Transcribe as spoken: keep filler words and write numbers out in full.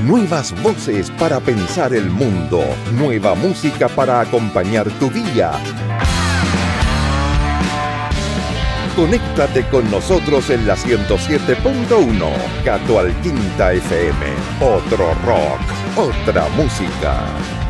Nuevas voces para pensar el mundo. Nueva música para acompañar tu día. Conéctate con nosotros en la ciento siete punto uno. Gato Alquinta F M. Otro rock, otra música.